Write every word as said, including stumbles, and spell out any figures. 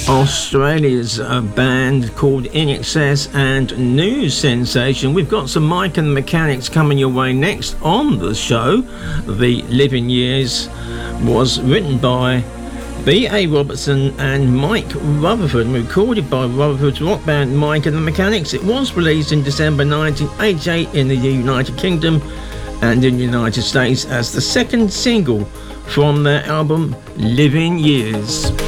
Australia's uh, band called In Excess and new sensation. We've got some Mike and the Mechanics coming your way next on the show. The Living Years was written by B A Robertson and Mike Rutherford, recorded by Rutherford's rock band Mike and the Mechanics. It was released in December nineteen eighty-eight in the United Kingdom and in the United States as the second single from their album Living Years.